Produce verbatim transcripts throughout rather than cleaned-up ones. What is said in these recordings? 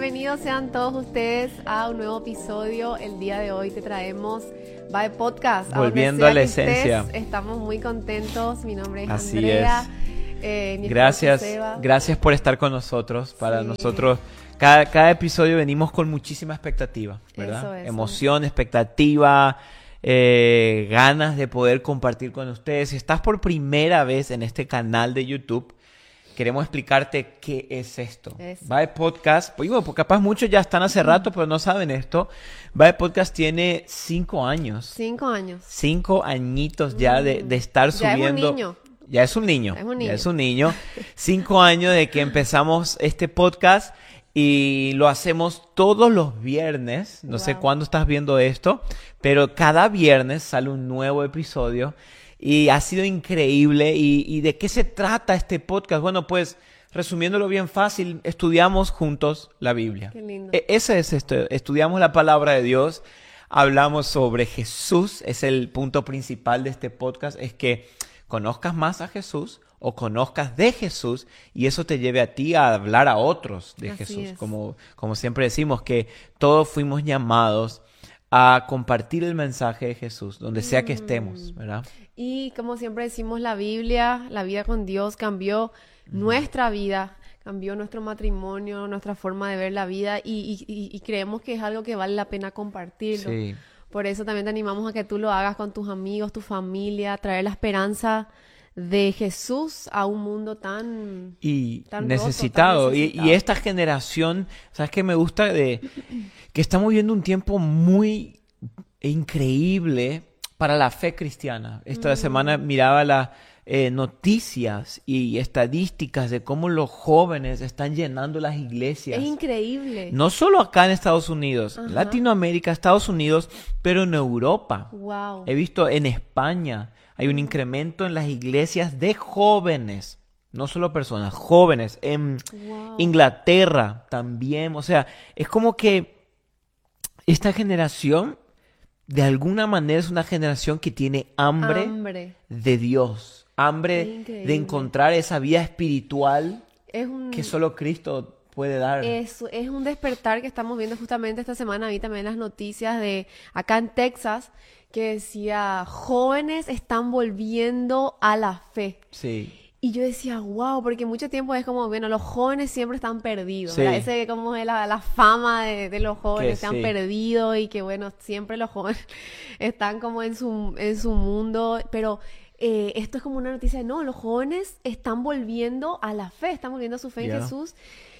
Bienvenidos sean todos ustedes a un nuevo episodio. El día de hoy te traemos Vibe Podcast. Volviendo a la esencia. Estés, estamos muy contentos. Mi nombre es Así Andrea. es. Eh, mi Gracias, Seba. gracias por estar con nosotros. Para Sí. nosotros, cada, cada episodio venimos con muchísima expectativa, ¿verdad? Eso, eso. Emoción, expectativa, eh, ganas de poder compartir con ustedes. Si estás por primera vez en este canal de YouTube, queremos explicarte qué es esto. Eso. Vibe Podcast, pues, digo, capaz muchos ya están hace rato, pero no saben esto. Vibe Podcast tiene cinco años. Cinco años. Cinco añitos ya de, de estar Ya es un subiendo. niño. Ya es un niño. Es un niño. Ya es un niño. Cinco años de que empezamos este podcast y lo hacemos todos los viernes. No sé Wow. cuándo estás viendo esto, pero cada viernes sale un nuevo episodio y ha sido increíble. ¿Y, y de qué se trata este podcast? Bueno, pues resumiéndolo bien fácil, estudiamos juntos la Biblia. Qué lindo. E- ese es esto. Estudiamos la palabra de Dios. Hablamos sobre Jesús. Es el punto principal de este podcast. Es que conozcas más a Jesús o conozcas de Jesús y eso te lleve a ti a hablar a otros de Así Jesús. es. Como, como siempre decimos, que todos fuimos llamados a compartir el mensaje de Jesús, donde sea que estemos, ¿verdad? Y como siempre decimos, la Biblia, la vida con Dios cambió nuestra vida, cambió nuestro matrimonio, nuestra forma de ver la vida y, y- y- y creemos que es algo que vale la pena compartirlo. Sí. Por eso también te animamos a que tú lo hagas con tus amigos, tu familia, traer la esperanza de Jesús a un mundo tan... Y Tan roto, necesitado. tan Y- necesitado. Y, esta generación, ¿sabes qué me gusta? De que estamos viviendo un tiempo muy increíble para la fe cristiana. Esta semana miraba las eh, noticias y estadísticas de cómo los jóvenes están llenando las iglesias. Es increíble. No solo acá en Estados Unidos, Ajá. Latinoamérica, Estados Unidos, pero en Europa. Wow. He visto en España hay un incremento en las iglesias de jóvenes, no solo personas, jóvenes. En Wow. Inglaterra también, o sea, es como que esta generación de alguna manera es una generación que tiene hambre, Hambre. de Dios, hambre Increíble. de encontrar esa vida espiritual Es un... que solo Cristo puede dar. Es, es un despertar que estamos viendo justamente esta semana. Vi también las noticias de acá en Texas que decía, jóvenes están volviendo a la fe. Sí. Y yo decía, wow, porque mucho tiempo es como, bueno, los jóvenes siempre están perdidos. Sí. ¿Verdad? Ese como es la, la fama de, de los jóvenes, Que se han sí. perdido y que bueno, siempre los jóvenes están como en su, en su mundo. Pero eh, esto es como una noticia de, no, los jóvenes están volviendo a la fe, están volviendo a su fe en Ya. Jesús.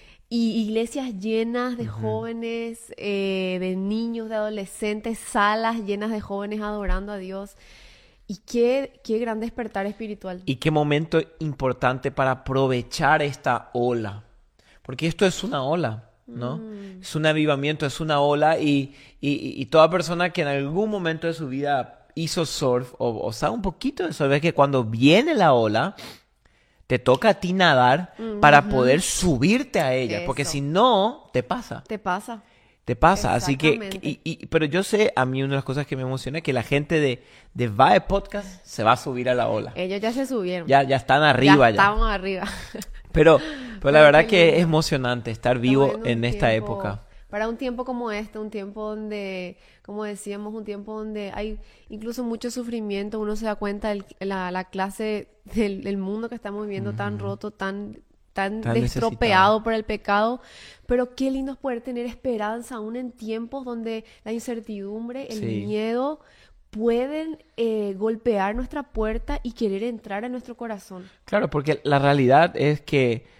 Y iglesias llenas de jóvenes, eh, de niños, de adolescentes, salas llenas de jóvenes adorando a Dios. Y qué, qué gran despertar espiritual. Y qué momento importante para aprovechar esta ola. Porque esto es una ola, ¿no? Mm. Es un avivamiento, es una ola y, y- y toda persona que en algún momento de su vida hizo surf o, o sabe un poquito de surf, es que cuando viene la ola, te toca a ti nadar para poder subirte a ella. Porque Eso. si no, te pasa. ¿Te pasa? Te pasa, así que, Exactamente. y, y- pero yo sé, a mí una de las cosas que me emociona es que la gente de, de Vibe Podcast se va a subir a la ola. Ellos ya se subieron. Ya, ya están arriba ya ya. estamos arriba. Pero, pero la Pero verdad qué que lindo. es emocionante estar vivo Estamos en un esta tiempo- época. Para un tiempo como este, un tiempo donde, como decíamos, un tiempo donde hay incluso mucho sufrimiento, uno se da cuenta de la, la clase del, del mundo que estamos viviendo tan roto, tan, tan, Tan destropeado necesitado. por el pecado. Pero qué lindo es poder tener esperanza aún en tiempos donde la incertidumbre, el Sí. miedo pueden eh, golpear nuestra puerta y querer entrar en nuestro corazón. Claro, porque la realidad es que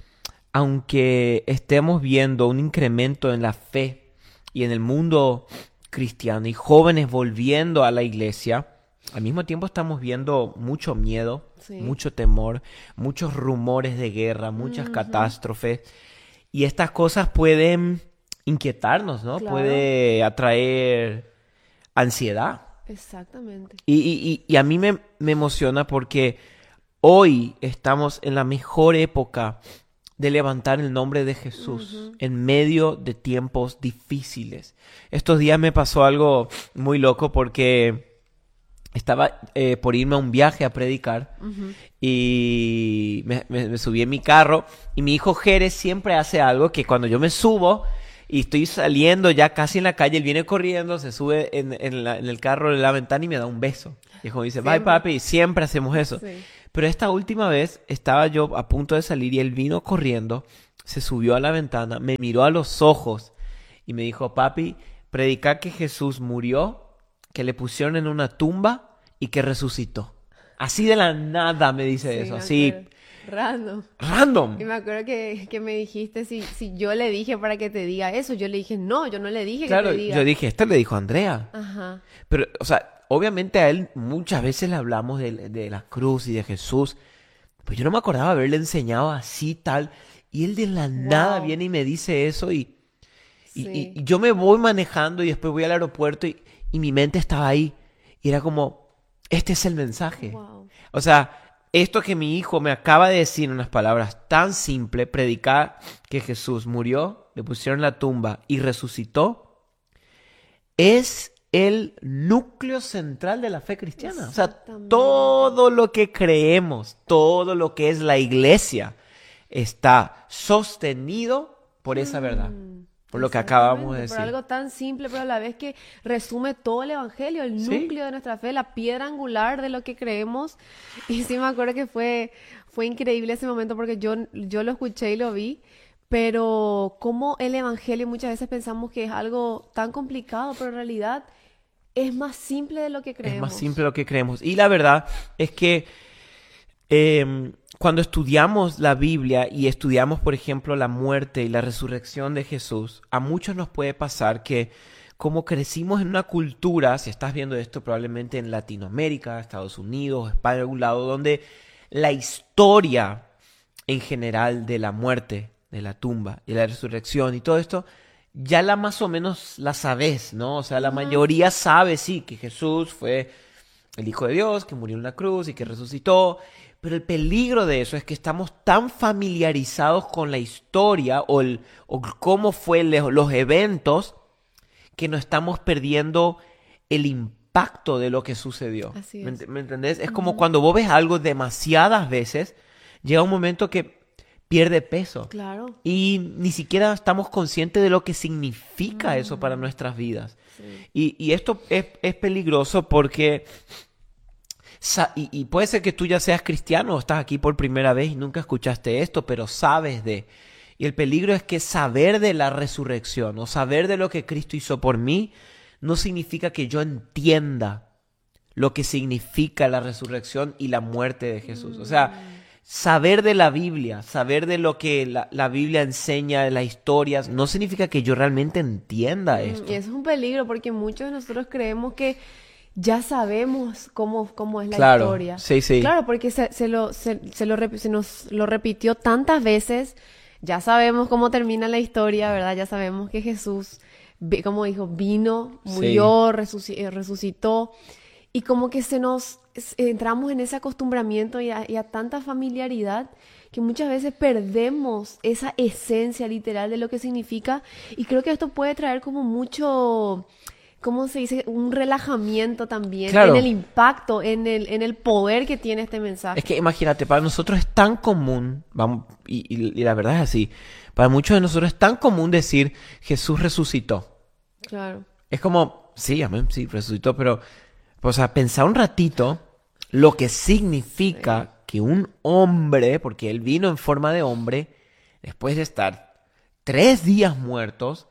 aunque estemos viendo un incremento en la fe y en el mundo cristiano y jóvenes volviendo a la iglesia, al mismo tiempo estamos viendo mucho miedo, Sí. mucho temor, muchos rumores de guerra, muchas catástrofes. Y estas cosas pueden inquietarnos, ¿no? Claro. Puede atraer ansiedad. Exactamente. Y, y- y- y a mí me, me emociona porque hoy estamos en la mejor época de levantar el nombre de Jesús en medio de tiempos difíciles. Estos días me pasó algo muy loco porque estaba eh, por irme a un viaje a predicar Ujú. y me, me- me subí en mi carro y mi hijo Jerez siempre hace algo que cuando yo me subo Y estoy saliendo ya casi en la calle, él viene corriendo, se sube en, en, la- en el carro de la ventana y me da un beso. Y es como dice, bye Siempre. papi, y siempre hacemos eso. Sí. Pero esta última vez estaba yo a punto de salir y él vino corriendo, se subió a la ventana, me miró a los ojos y me dijo, papi, predica que Jesús murió, que le pusieron en una tumba y que resucitó. Así de la nada me dice Sí, eso, me así acuerdo. Random. random. Y me acuerdo que, que me dijiste si, si yo le dije para que te diga eso. Yo le dije, no, yo no le dije Claro, que te diga. yo dije, esto le dijo a Andrea. Ajá. Pero, o sea, obviamente a él muchas veces le hablamos de, de la cruz y de Jesús. Pues yo no me acordaba haberle enseñado así, tal. Y él de la nada Wow. viene y me dice eso y, y, Sí. y- y yo me voy manejando y después voy al aeropuerto y, y mi mente estaba ahí. Y era como, este es el mensaje. Wow. O sea, esto que mi hijo me acaba de decir en unas palabras tan simples, predicar que Jesús murió, le pusieron en la tumba y resucitó, es el núcleo central de la fe cristiana. O sea, Exactamente. todo lo que creemos, todo lo que es la iglesia, está sostenido por esa verdad. Mm, Por lo que acabamos de exactamente, decir. Por algo tan simple, pero a la vez que resume todo el evangelio, el Sí. núcleo de nuestra fe, la piedra angular de lo que creemos. Y sí me acuerdo que fue, fue increíble ese momento porque yo, yo lo escuché y lo vi. Pero como el evangelio muchas veces pensamos que es algo tan complicado, pero en realidad es más simple de lo que creemos. Es más simple de lo que creemos. Y la verdad es que eh, cuando estudiamos la Biblia y estudiamos, por ejemplo, la muerte y la resurrección de Jesús, a muchos nos puede pasar que como crecimos en una cultura, si estás viendo esto probablemente en Latinoamérica, Estados Unidos, España, algún lado, donde la historia en general de la muerte, de la tumba y la resurrección y todo esto, ya la más o menos la sabes, ¿no? O sea, la Ajá. mayoría sabe, sí, que Jesús fue el Hijo de Dios, que murió en la cruz y que resucitó. Pero el peligro de eso es que estamos tan familiarizados con la historia o, el, o cómo fue le- los eventos que no estamos perdiendo el impacto de lo que sucedió. Así ¿Me, es. ent- me entendés? Es como cuando vos ves algo demasiadas veces, llega un momento que pierde peso. Claro. Y ni siquiera estamos conscientes de lo que significa eso para nuestras vidas. Sí. Y, y esto es, es peligroso porque... sa- Y, y puede ser que tú ya seas cristiano o estás aquí por primera vez y nunca escuchaste esto, pero sabes de... Y el peligro es que saber de la resurrección o saber de lo que Cristo hizo por mí no significa que yo entienda lo que significa la resurrección y la muerte de Jesús. O sea, saber de la Biblia, saber de lo que la, la Biblia enseña, las historias, no significa que yo realmente entienda Mm, esto. Y eso es un peligro porque muchos de nosotros creemos que ya sabemos cómo, cómo es la Claro, historia. sí, sí. Claro, porque se, se lo, se, se lo, rep- se nos lo repitió tantas veces. Ya sabemos cómo termina la historia, ¿verdad? Ya sabemos que Jesús, vi- como dijo, vino, Sí. murió, resuci- eh, resucitó. Y como que se nos es- entramos en ese acostumbramiento y a, y a tanta familiaridad que muchas veces perdemos esa esencia literal de lo que significa. Y creo que esto puede traer como mucho, ¿cómo se dice? Un relajamiento también Claro. en el impacto, en el, en el poder que tiene este mensaje. Es que imagínate, para nosotros es tan común, vamos, y, y- y la verdad es así, para muchos de nosotros es tan común decir Jesús resucitó. Claro. Es como, sí, amén, sí, resucitó, pero, o sea, pensar un ratito lo que significa que un hombre, porque él vino en forma de hombre, después de estar tres días muertos,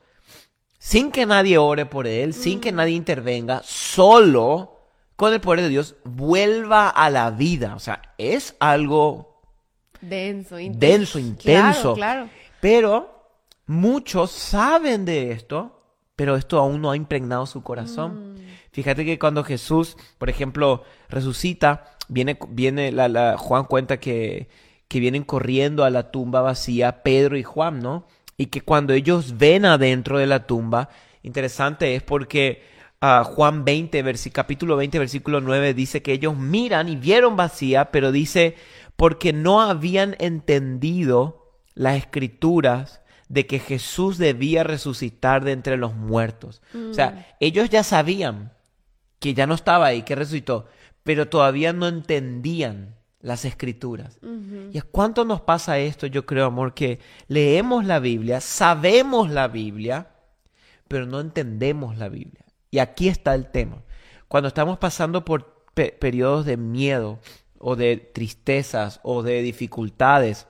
sin que nadie ore por él, sin que nadie intervenga, solo con el poder de Dios, vuelva a la vida. O sea, es algo Denso, intenso. denso, intenso. Claro, claro. Pero muchos saben de esto, pero esto aún no ha impregnado su corazón. Fíjate que cuando Jesús, por ejemplo, resucita, viene, viene la, la- Juan cuenta que, que vienen corriendo a la tumba vacía Pedro y Juan, ¿no? Y que cuando ellos ven adentro de la tumba, interesante es porque ah, Juan veinte, versi- capítulo veinte, versículo nueve, dice que ellos miran y vieron vacía, pero dice, porque no habían entendido las escrituras de que Jesús debía resucitar de entre los muertos. O sea, ellos ya sabían que ya no estaba ahí, que resucitó, pero todavía no entendían las escrituras. Ujú. ¿Y a cuánto nos pasa esto? Yo creo, amor, que leemos la Biblia, sabemos la Biblia, pero no entendemos la Biblia. Y aquí está el tema. Cuando estamos pasando por pe- periodos de miedo o de tristezas o de dificultades,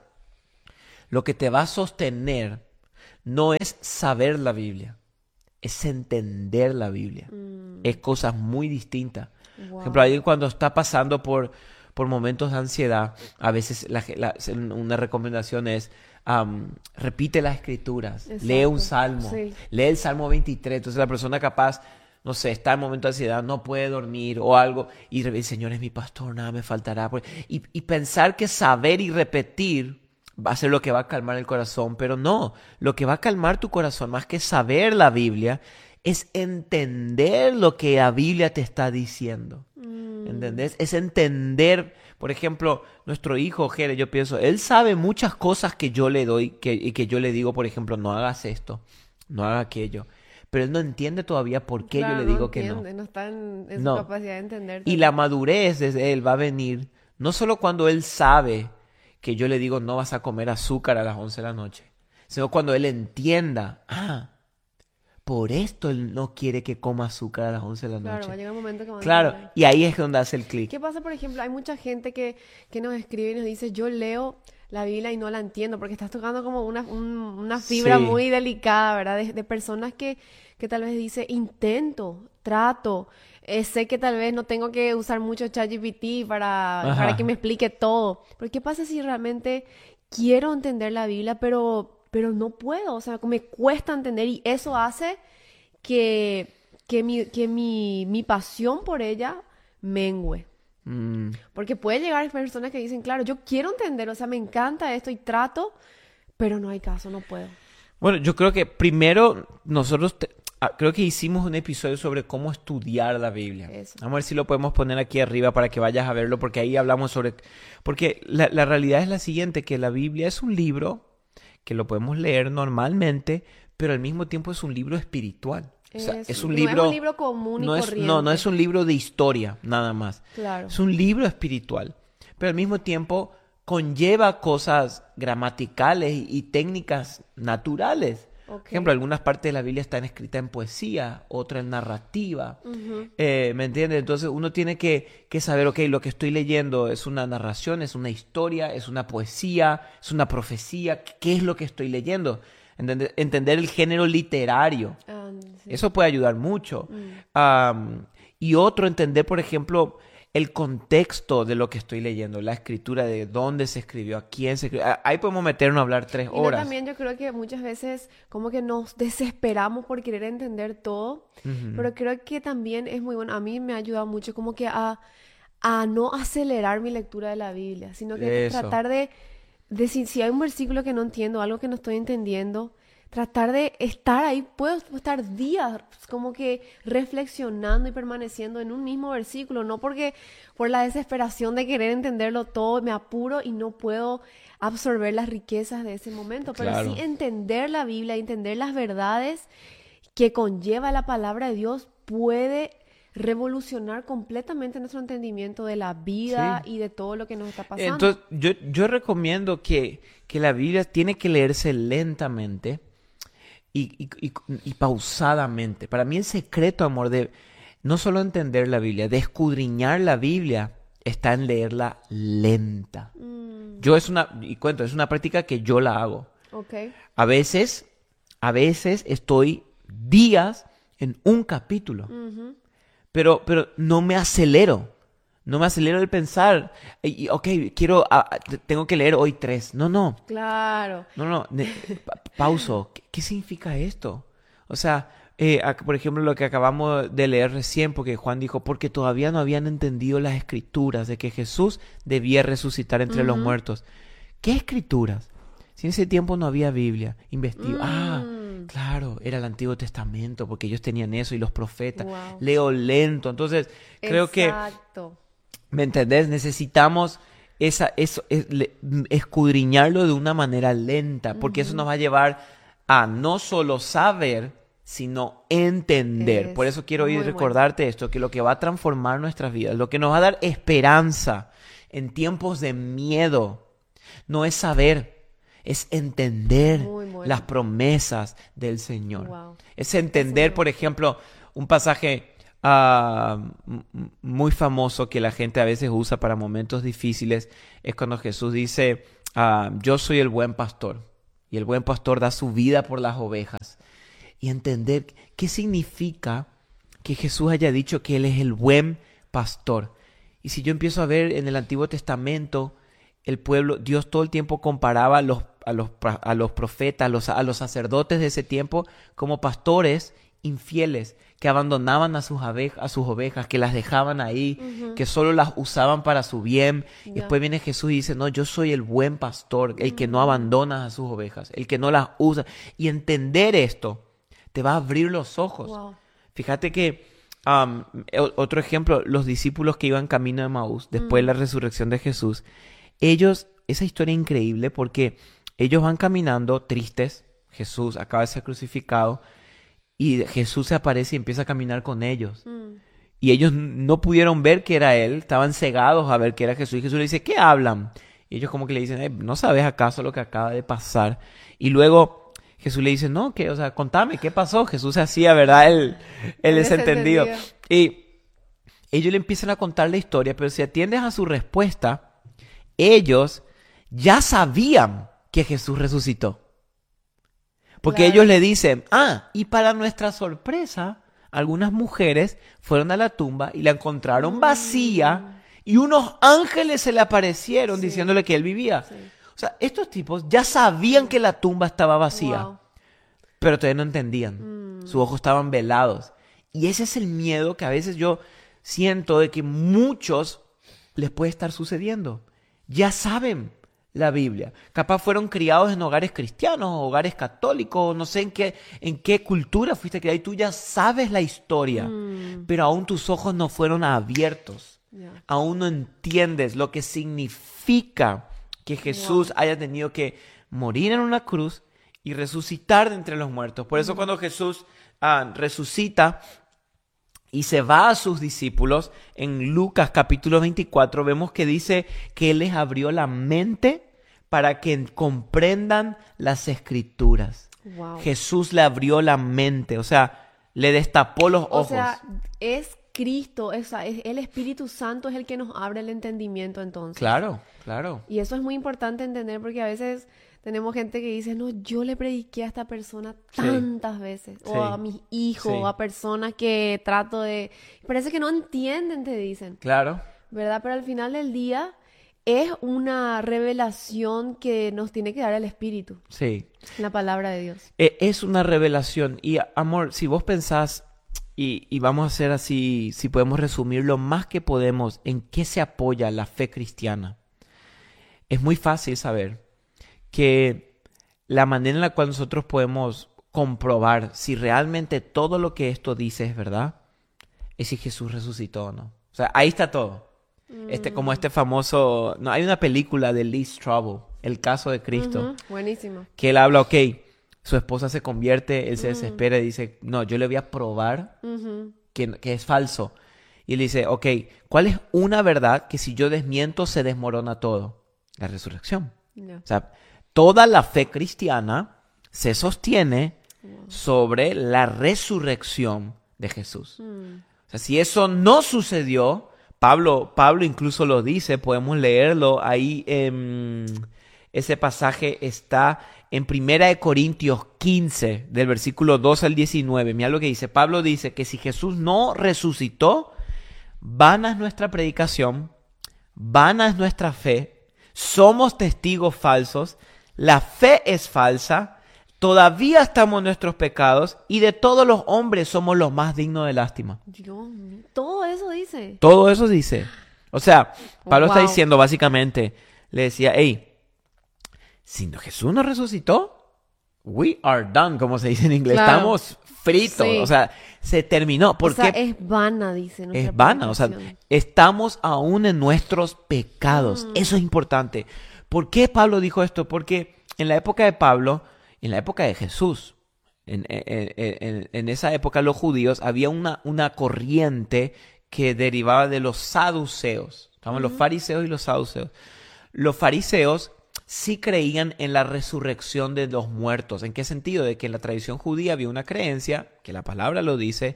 lo que te va a sostener no es saber la Biblia, es entender la Biblia. Mm. Es cosas muy distintas. Wow. Por ejemplo, alguien cuando está pasando por, por momentos de ansiedad, a veces la, la, una recomendación es um, repite las escrituras, exacto, lee un salmo, sí. lee el Salmo veintitrés. Entonces la persona capaz, no sé, está en momento de ansiedad, no puede dormir o algo, y el Señor es mi pastor, nada me faltará. Y, y pensar que saber y repetir va a ser lo que va a calmar el corazón, pero no, lo que va a calmar tu corazón, más que saber la Biblia, es entender lo que la Biblia te está diciendo. Mm. ¿Entendés? Es entender, por ejemplo, nuestro hijo, Jere, yo pienso, él sabe muchas cosas que yo le doy que, y que yo le digo, por ejemplo, no hagas esto, no hagas aquello. Pero él no entiende todavía por qué claro, yo le digo no entiende, que no. No está en, en no. su capacidad de entender. Y la madurez desde él va a venir, no solo cuando él sabe que yo le digo no vas a comer azúcar a las once de la noche, sino cuando él entienda, ah, por esto él no quiere que coma azúcar a las once de la claro, noche. Claro, va a llegar un momento que va a Claro, entender. Y ahí es donde hace el clic. ¿Qué pasa, por ejemplo? Hay mucha gente que, que nos escribe y nos dice, yo leo la Biblia y no la entiendo, porque estás tocando como una, un, una fibra sí. muy delicada, ¿verdad? De, de personas que, que tal vez dice, intento, trato, eh, sé que tal vez no tengo que usar mucho ChatGPT para, para que me explique todo. Pero ¿qué pasa si realmente quiero entender la Biblia, pero, pero no puedo? O sea, me cuesta entender y eso hace que, que, mi, que mi, mi pasión por ella mengüe. Mm. Porque puede llegar personas que dicen, claro, yo quiero entender, o sea, me encanta esto y trato, pero no hay caso, no puedo. Bueno, yo creo que primero nosotros te, ah, creo que hicimos un episodio sobre cómo estudiar la Biblia. Eso. Vamos a ver si lo podemos poner aquí arriba para que vayas a verlo, porque ahí hablamos sobre... Porque la, la realidad es la siguiente, que la Biblia es un libro que lo podemos leer normalmente, pero al mismo tiempo es un libro espiritual. O sea, es, es un no libro, es un libro común y no es, corriente. No, no es un libro de historia, nada más. Claro. Es un libro espiritual, pero al mismo tiempo conlleva cosas gramaticales y, y técnicas naturales. Okay. Por ejemplo, algunas partes de la Biblia están escritas en poesía, otras en narrativa. Uh-huh. Eh, ¿Me entiendes? Entonces uno tiene que, que saber, ok, lo que estoy leyendo es una narración, es una historia, es una poesía, es una profecía. ¿Qué es lo que estoy leyendo? Entender, entender el género literario. Um, sí. Eso puede ayudar mucho. Mm. Um, y otro, entender, por ejemplo, el contexto de lo que estoy leyendo, la escritura, de dónde se escribió, a quién se escribió. Ahí podemos meternos a hablar tres y horas. No, también yo creo que muchas veces como que nos desesperamos por querer entender todo, uh-huh. pero creo que también es muy bueno. A mí me ha ayudado mucho como que a, a no acelerar mi lectura de la Biblia, sino que Eso. tratar de... de si, si hay un versículo que no entiendo, algo que no estoy entendiendo, tratar de estar ahí, puedo estar días como que reflexionando y permaneciendo en un mismo versículo, no porque por la desesperación de querer entenderlo todo me apuro y no puedo absorber las riquezas de ese momento, pero claro. sí entender la Biblia, entender las verdades que conlleva la palabra de Dios puede revolucionar completamente nuestro entendimiento de la vida sí. y de todo lo que nos está pasando. Entonces, yo, yo recomiendo que, que la Biblia tiene que leerse lentamente y, y, y, y pausadamente. Para mí el secreto, amor, de no solo entender la Biblia, de escudriñar la Biblia, está en leerla lenta. Mm. Yo es una, y cuento, es una práctica que yo la hago. Okay. A veces, a veces estoy días en un capítulo. Uh-huh. Pero, pero no me acelero, no me acelero el pensar, y, ok, quiero, uh, tengo que leer hoy tres. No, no. Claro. No, no, ne, pa- pauso. ¿Qué, ¿Qué significa esto? O sea, eh, por ejemplo, lo que acabamos de leer recién, porque Juan dijo, porque todavía no habían entendido las escrituras de que Jesús debía resucitar entre uh-huh. los muertos. ¿Qué escrituras? Si en ese tiempo no había Biblia, investigo. Mm. Ah, claro, era el Antiguo Testamento, porque ellos tenían eso y los profetas. Wow. Leo lento. Entonces, creo Exacto. que, ¿me entendés? Necesitamos esa, eso, es, le, escudriñarlo de una manera lenta, porque uh-huh. eso nos va a llevar a no solo saber, sino entender. Es Por eso quiero hoy recordarte bueno. esto, que lo que va a transformar nuestras vidas, lo que nos va a dar esperanza en tiempos de miedo, no es saber, Es entender Muy bueno. las promesas del Señor. Wow. Es entender, por ejemplo, un pasaje uh, muy famoso que la gente a veces usa para momentos difíciles. Es cuando Jesús dice, uh, yo soy el buen pastor. Y el buen pastor da su vida por las ovejas. Y entender qué significa que Jesús haya dicho que Él es el buen pastor. Y si yo empiezo a ver en el Antiguo Testamento, el pueblo, Dios todo el tiempo comparaba a los, a los, a los profetas, a los, a los sacerdotes de ese tiempo como pastores infieles que abandonaban a sus, abejas, a sus ovejas, que las dejaban ahí, uh-huh. que solo las usaban para su bien. Yeah. Y después viene Jesús y dice, no, yo soy el buen pastor, el uh-huh. que no abandona a sus ovejas, el que no las usa. Y entender esto te va a abrir los ojos. Wow. Fíjate que um, otro ejemplo, los discípulos que iban camino de Maús después uh-huh. de la resurrección de Jesús, ellos, esa historia es increíble porque ellos van caminando tristes. Jesús acaba de ser crucificado y Jesús se aparece y empieza a caminar con ellos. Mm. Y ellos no pudieron ver que era Él, estaban cegados a ver que era Jesús. Y Jesús le dice, ¿qué hablan? Y ellos como que le dicen, eh, ¿no sabes acaso lo que acaba de pasar? Y luego Jesús le dice, no, que, o sea, contame, ¿qué pasó? Jesús se hacía, ¿verdad? El, el desentendido. Y ellos le empiezan a contar la historia, pero si atiendes a su respuesta, ellos ya sabían que Jesús resucitó. Porque claro. ellos le dicen, ah, y para nuestra sorpresa, algunas mujeres fueron a la tumba y la encontraron vacía y unos ángeles se le aparecieron sí. diciéndole que él vivía. Sí. O sea, estos tipos ya sabían que la tumba estaba vacía, wow. pero todavía no entendían. Mm. Sus ojos estaban velados. Y ese es el miedo que a veces yo siento de que muchos les puede estar sucediendo. Ya saben la Biblia. Capaz fueron criados en hogares cristianos, hogares católicos, no sé en qué, en qué cultura fuiste criado y tú ya sabes la historia, mm. pero aún tus ojos no fueron abiertos. Yeah. Aún no entiendes lo que significa que Jesús wow. haya tenido que morir en una cruz y resucitar de entre los muertos. Por eso mm. cuando Jesús uh, resucita y se va a sus discípulos, en Lucas capítulo veinticuatro, vemos que dice que Él les abrió la mente para que comprendan las Escrituras. Wow. Jesús le abrió la mente, o sea, le destapó los ojos. O sea, es Cristo, es, es el Espíritu Santo es el que nos abre el entendimiento entonces. Claro, claro. Y eso es muy importante entender porque a veces tenemos gente que dice, no, yo le prediqué a esta persona tantas sí. veces. Sí. O a mis hijos, sí. o a personas que trato de... Parece que no entienden, te dicen. Claro. ¿Verdad? Pero al final del día es una revelación que nos tiene que dar el Espíritu. Sí. La palabra de Dios. Eh, es una revelación. Y, amor, si vos pensás, y, y vamos a hacer así, si podemos resumir lo más que podemos, en qué se apoya la fe cristiana. Es muy fácil saber que la manera en la cual nosotros podemos comprobar si realmente todo lo que esto dice es verdad, es si Jesús resucitó o no. O sea, ahí está todo. Mm. Este, como este famoso... No, hay una película de Lee Strobel, El caso de Cristo. Uh-huh. Buenísimo. Que él habla, ok, su esposa se convierte, él se uh-huh. desespera y dice, no, yo le voy a probar uh-huh. que, que es falso. Y él dice, ok, ¿cuál es una verdad que si yo desmiento se desmorona todo? La resurrección. Yeah. O sea... Toda la fe cristiana se sostiene wow. sobre la resurrección de Jesús. Mm. O sea, si eso no sucedió, Pablo, Pablo incluso lo dice, podemos leerlo ahí. En, ese pasaje está en Primera de Corintios quince, del versículo dos al diecinueve. Mira lo que dice. Pablo dice que si Jesús no resucitó, vana es nuestra predicación, vana es nuestra fe, somos testigos falsos, la fe es falsa, todavía estamos en nuestros pecados y de todos los hombres somos los más dignos de lástima. Dios mío, todo eso dice. Todo eso dice. O sea, Pablo wow. está diciendo básicamente, le decía, hey, si Jesús no resucitó, we are done, como se dice en inglés. Claro. Estamos fritos. Sí. O sea, se terminó. Porque o sea, es vana, dice. Es vana. O sea, estamos aún en nuestros pecados. Mm. Eso es importante. ¿Por qué Pablo dijo esto? Porque en la época de Pablo, en la época de Jesús, en, en, en, en esa época los judíos, había una, una corriente que derivaba de los saduceos. Estaban uh-huh. los fariseos y los saduceos. Los fariseos sí creían en la resurrección de los muertos. ¿En qué sentido? De que en la tradición judía había una creencia, que la palabra lo dice,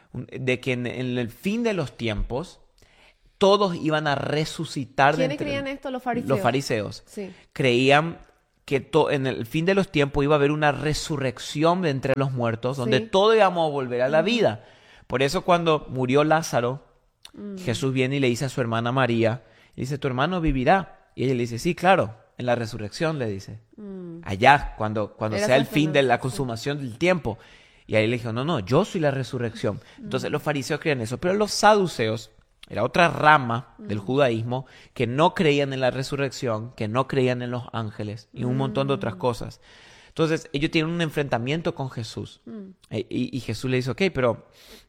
de que en, en el fin de los tiempos todos iban a resucitar. ¿Quiénes de entre, creían esto? Los fariseos. Los fariseos. Sí. Creían que to, en el fin de los tiempos iba a haber una resurrección de entre los muertos, Sí. donde todos íbamos a volver a la Mm. vida. Por eso cuando murió Lázaro, Mm. Jesús viene y le dice a su hermana María, y dice, tu hermano vivirá. Y ella le dice, sí, claro, en la resurrección, le dice. Mm. Allá, cuando, cuando Era sea el su fin de la esperanza, sí. consumación del tiempo. Y ahí le dijo, no, no, yo soy la resurrección. Entonces los fariseos creían eso, pero los saduceos, era otra rama del judaísmo, que no creían en la resurrección, que no creían en los ángeles y un montón de otras cosas. Entonces ellos tienen un enfrentamiento con Jesús. Mm. E- Y, y Jesús le dice, ok, pero...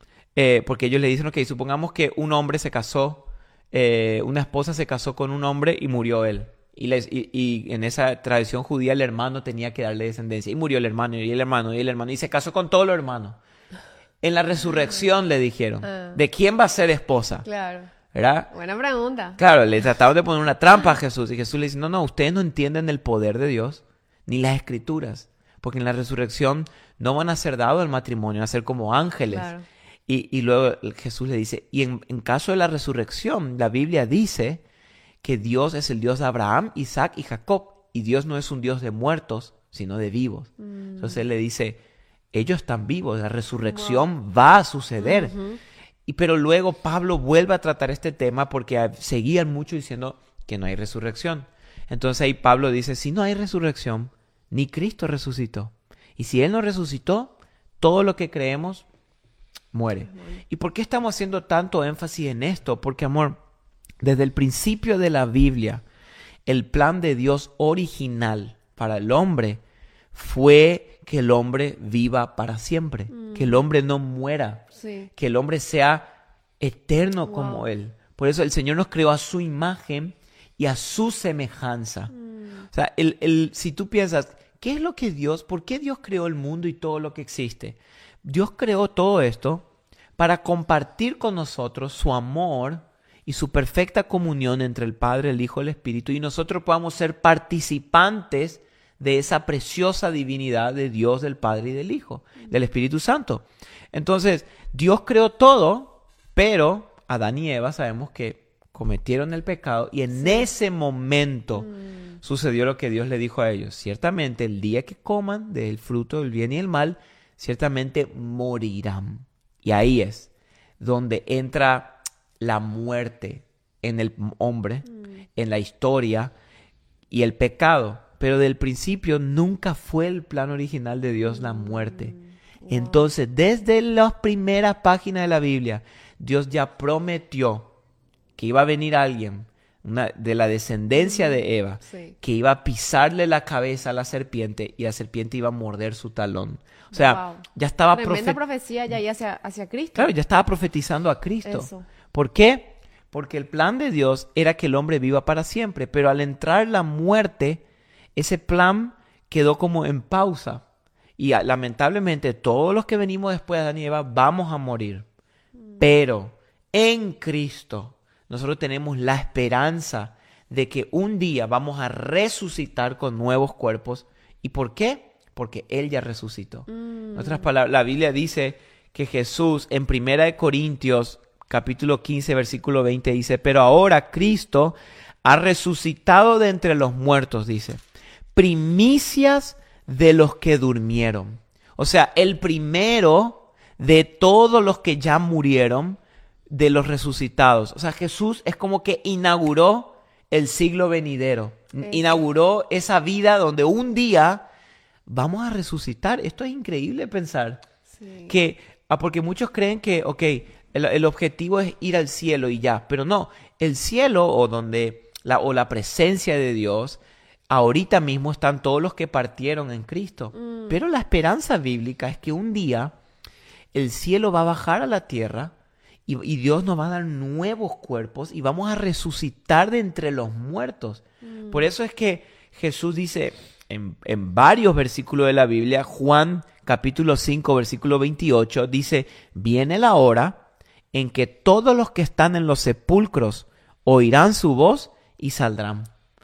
eh, porque ellos le dicen, ok, supongamos que un hombre se casó, eh, una esposa se casó con un hombre y murió él. Y, les- y- y en esa tradición judía el hermano tenía que darle descendencia. Y murió el hermano, y el hermano, y el hermano. Y se casó con todos los hermanos. En la resurrección le dijeron, Ah. ¿de quién va a ser esposa? Claro. ¿Verdad? Buena pregunta. Claro, le trataban de poner una trampa a Jesús. Y Jesús le dice, no, no, ustedes no entienden el poder de Dios, ni las escrituras. Porque en la resurrección no van a ser dados al matrimonio, van a ser como ángeles. Claro. Y, y luego Jesús le dice, y en, en caso de la resurrección, la Biblia dice que Dios es el Dios de Abraham, Isaac y Jacob. Y Dios no es un Dios de muertos, sino de vivos. Mm. Entonces él le dice, ellos están vivos, la resurrección va a suceder. Ujú. Y pero luego Pablo vuelve a tratar este tema porque a- seguían mucho diciendo que no hay resurrección. Entonces ahí Pablo dice, si no hay resurrección, ni Cristo resucitó. Y si Él no resucitó, todo lo que creemos muere. ¿Y por qué estamos haciendo tanto énfasis en esto? Porque, amor, desde el principio de la Biblia, el plan de Dios original para el hombre fue que el hombre viva para siempre, Mm. que el hombre no muera, Sí. que el hombre sea eterno Wow. como Él. Por eso el Señor nos creó a su imagen y a su semejanza. Mm. O sea, el, el, si tú piensas, ¿qué es lo que Dios, por qué Dios creó el mundo y todo lo que existe? Dios creó todo esto para compartir con nosotros su amor y su perfecta comunión entre el Padre, el Hijo y el Espíritu, y nosotros podamos ser participantes de esa preciosa divinidad de Dios, del Padre y del Hijo, del Espíritu Santo. Entonces, Dios creó todo, pero Adán y Eva sabemos que cometieron el pecado y en ese momento Mm. sucedió lo que Dios le dijo a ellos. Ciertamente el día que coman del fruto del bien y el mal, ciertamente morirán. Y ahí es donde entra la muerte en el hombre, en la historia y el pecado. Pero del principio nunca fue el plan original de Dios la muerte. Entonces, desde las primeras páginas de la Biblia, Dios ya prometió que iba a venir alguien una, de la descendencia de Eva, Sí. que iba a pisarle la cabeza a la serpiente y la serpiente iba a morder su talón. O sea, Wow. ya estaba Tremenda profe- profecía ya ahí hacia, hacia Cristo. Claro, ya estaba profetizando a Cristo. Eso. ¿Por qué? Porque el plan de Dios era que el hombre viva para siempre, pero al entrar la muerte, ese plan quedó como en pausa. Y ah, lamentablemente todos los que venimos después de Adán y Eva vamos a morir. Pero en Cristo nosotros tenemos la esperanza de que un día vamos a resucitar con nuevos cuerpos. ¿Y por qué? Porque Él ya resucitó. Mm. En otras palabras, la Biblia dice que Jesús en Primera de Corintios capítulo quince versículo veinte dice, pero ahora Cristo ha resucitado de entre los muertos, dice, primicias de los que durmieron. O sea, el primero de todos los que ya murieron, de los resucitados. O sea, Jesús es como que inauguró el siglo venidero. Eh. Inauguró esa vida donde un día vamos a resucitar. Esto es increíble pensar. Sí. Que, ah, porque muchos creen que, ok, el, el objetivo es ir al cielo y ya. Pero no, el cielo o donde la, o la presencia de Dios, ahorita mismo están todos los que partieron en Cristo. Mm. Pero la esperanza bíblica es que un día el cielo va a bajar a la tierra y, y Dios nos va a dar nuevos cuerpos y vamos a resucitar de entre los muertos. Mm. Por eso es que Jesús dice en, en varios versículos de la Biblia, Juan capítulo cinco, versículo veintiocho, dice, viene la hora en que todos los que están en los sepulcros oirán su voz y saldrán.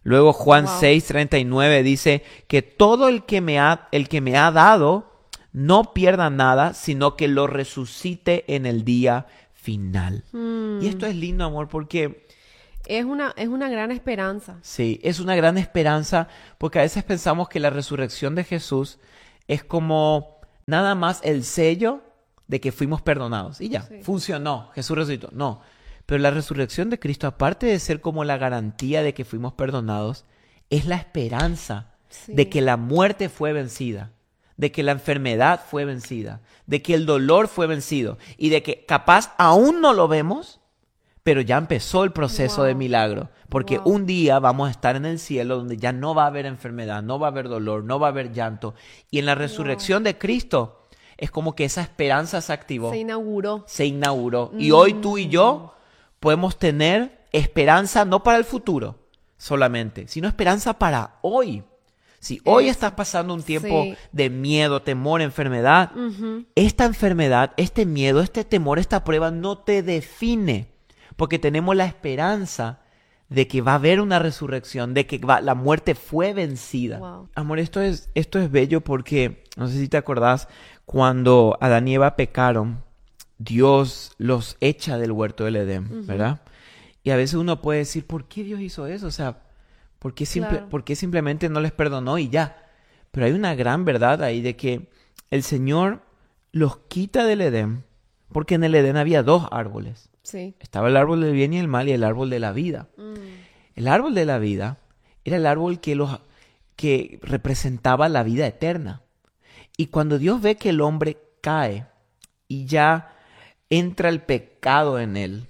Luego Juan Wow. seis treinta y nueve dice que todo el que me ha, el que me ha dado no pierda nada, sino que lo resucite en el día final. Mm. Y esto es lindo, amor, porque Es una, es una gran esperanza. sí, es una gran esperanza, porque a veces pensamos que la resurrección de Jesús es como nada más el sello de que fuimos perdonados. Y ya, Sí. funcionó, Jesús resucitó. No, pero la resurrección de Cristo, aparte de ser como la garantía de que fuimos perdonados, es la esperanza Sí. de que la muerte fue vencida, de que la enfermedad fue vencida, de que el dolor fue vencido y de que capaz aún no lo vemos, pero ya empezó el proceso Wow. de milagro, porque Wow. un día vamos a estar en el cielo donde ya no va a haber enfermedad, no va a haber dolor, no va a haber llanto. Y en la resurrección de Cristo es como que esa esperanza se activó, Se inauguró. se inauguró. Y hoy tú y yo podemos tener esperanza no para el futuro solamente, sino esperanza para hoy. Si hoy Eso. estás pasando un tiempo Sí. de miedo, temor, enfermedad, Ujú. esta enfermedad, este miedo, este temor, esta prueba no te define, porque tenemos la esperanza de que va a haber una resurrección, de que va- la muerte fue vencida. Wow. Amor, esto es, esto es bello porque, no sé si te acordás, cuando Adán y Eva pecaron, Dios los echa del huerto del Edén, ¿verdad? Y a veces uno puede decir, ¿por qué Dios hizo eso? O sea, ¿por qué, simple, Claro. ¿por qué simplemente no les perdonó y ya? Pero hay una gran verdad ahí de que el Señor los quita del Edén, porque en el Edén había dos árboles. Sí. Estaba el árbol del bien y el mal y el árbol de la vida. Mm. El árbol de la vida era el árbol que, los, que representaba la vida eterna. Y cuando Dios ve que el hombre cae y ya entra el pecado en él,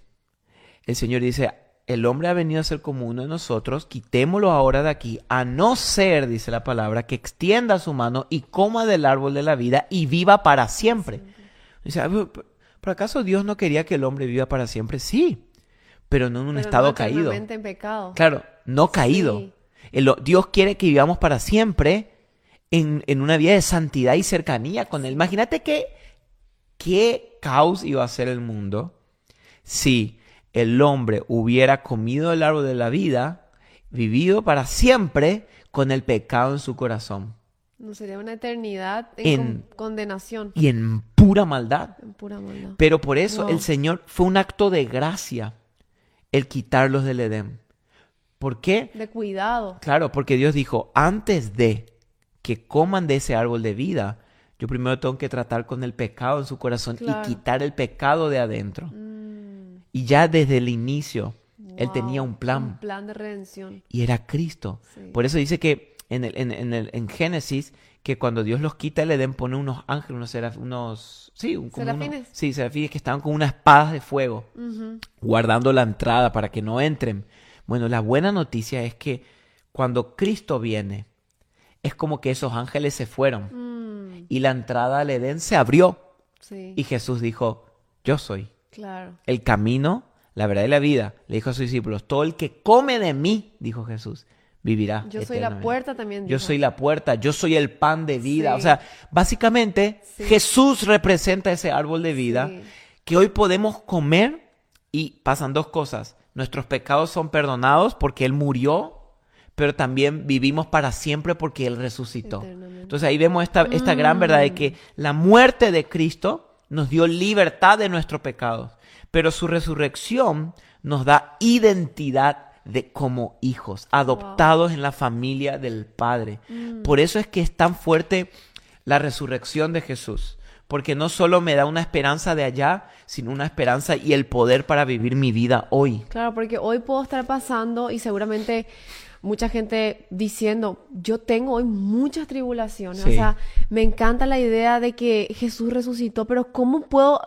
el Señor dice, el hombre ha venido a ser como uno de nosotros, quitémoslo ahora de aquí, a no ser, dice la palabra, que extienda su mano y coma del árbol de la vida y viva para siempre. Dice, "Ah, pero, ¿pero acaso Dios no quería que el hombre viva para siempre? Sí, pero no en un Pero estado no caído. eternamente en pecado. Claro, no caído. Sí. El- Dios quiere que vivamos para siempre en, en una vida de santidad y cercanía con Él. Imagínate que, qué caos iba a ser el mundo si el hombre hubiera comido el árbol de la vida, vivido para siempre con el pecado en su corazón No sería una eternidad en, En- con- condenación. y en pura maldad. En pura maldad. Pero por eso Wow. el Señor fue un acto de gracia el quitarlos del Edén. ¿Por qué? De cuidado. Claro, porque Dios dijo, antes de que coman de ese árbol de vida, yo primero tengo que tratar con el pecado en su corazón Claro. y quitar el pecado de adentro. Mm. Y ya desde el inicio, Él Wow. tenía un plan Un plan de redención. y era Cristo. Sí. Por eso dice que en, el, en, en, el, en Génesis, que cuando Dios los quita el Edén, pone unos ángeles, unos, seraf- unos sí, un- como unos- ¿Serafines? sí, serafines que estaban con unas espadas de fuego, Ujú. guardando la entrada para que no entren. Bueno, la buena noticia es que cuando Cristo viene, es como que esos ángeles se fueron Mm. y la entrada al Edén se abrió Sí. y Jesús dijo, yo soy Claro. el camino, la verdad y la vida. Le dijo a sus discípulos, todo el que come de mí, dijo Jesús, vivirá Yo soy la eternamente. puerta también. Yo dijo. soy la puerta, yo soy el pan de vida. Sí. O sea, básicamente Sí. Jesús representa ese árbol de vida Sí. que hoy podemos comer y pasan dos cosas. Nuestros pecados son perdonados porque Él murió, pero también vivimos para siempre porque Él resucitó. Eternamente. Entonces ahí vemos esta, esta gran verdad de que la muerte de Cristo nos dio libertad de nuestros pecados, pero su resurrección nos da identidad de como hijos, adoptados en la familia del Padre. Por eso es que es tan fuerte la resurrección de Jesús, porque no solo me da una esperanza de allá, sino una esperanza y el poder para vivir mi vida hoy. Claro, porque hoy puedo estar pasando y seguramente mucha gente diciendo, yo tengo hoy muchas tribulaciones. Sí. O sea, me encanta la idea de que Jesús resucitó, pero ¿cómo puedo,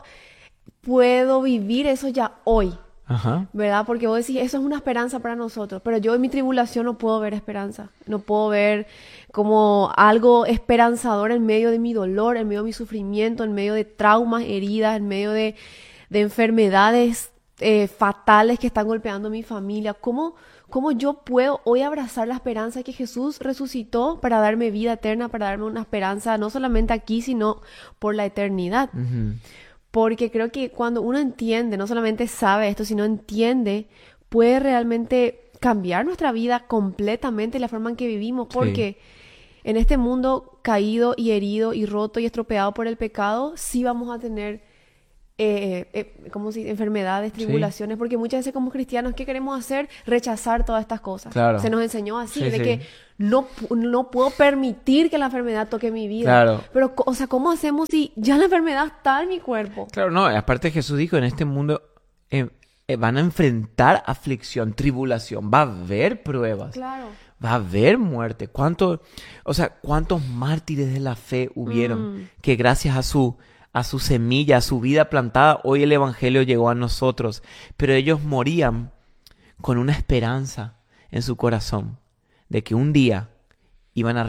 puedo vivir eso ya hoy? Ajá. ¿Verdad? Porque vos decís, eso es una esperanza para nosotros, pero yo en mi tribulación no puedo ver esperanza, no puedo ver como algo esperanzador en medio de mi dolor, en medio de mi sufrimiento, en medio de traumas, heridas, en medio de, de enfermedades eh, fatales que están golpeando a mi familia. ¿Cómo, ¿Cómo yo puedo hoy abrazar la esperanza que Jesús resucitó para darme vida eterna, para darme una esperanza no solamente aquí, sino por la eternidad? Ujú. Porque creo que cuando uno entiende, no solamente sabe esto, sino entiende, puede realmente cambiar nuestra vida completamente, la forma en que vivimos, Sí. porque en este mundo caído y herido y roto y estropeado por el pecado, sí vamos a tener eh, eh, ¿cómo se dice? Enfermedades, Sí. tribulaciones, porque muchas veces como cristianos, ¿qué queremos hacer? Rechazar todas estas cosas. Claro. Se nos enseñó así, Sí, de sí. que no, pu- no puedo permitir que la enfermedad toque mi vida. Claro. Pero, co- o sea, ¿cómo hacemos si ya la enfermedad está en mi cuerpo? Claro, no, aparte Jesús dijo, en este mundo eh, eh, van a enfrentar aflicción, tribulación, va a haber pruebas, Claro. va a haber muerte. ¿Cuántos, o sea, cuántos mártires de la fe hubieron Mm. que gracias a su, a su semilla, a su vida plantada, hoy el evangelio llegó a nosotros? Pero ellos morían con una esperanza en su corazón de que un día iban a